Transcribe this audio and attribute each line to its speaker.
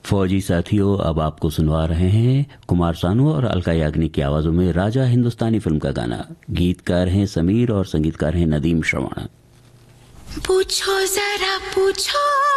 Speaker 1: फौजी साथियों, अब आपको सुनवा रहे हैं कुमार सानू और अलका याग्निक की आवाजों में राजा हिंदुस्तानी फिल्म का गाना। गीतकार हैं समीर और संगीतकार हैं नदीम श्रवण।
Speaker 2: पूछो जरा पूछो